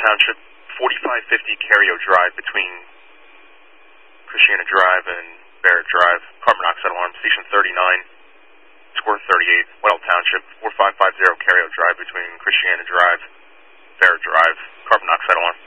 Township, 4550 Cario Drive between Christiana Drive and Barrett Drive. Carbon monoxide alarm, station 39, score 38, Weddell Township, 4550 Cario Drive between Christiana Drive, Barrett Drive. Carbon monoxide alarm.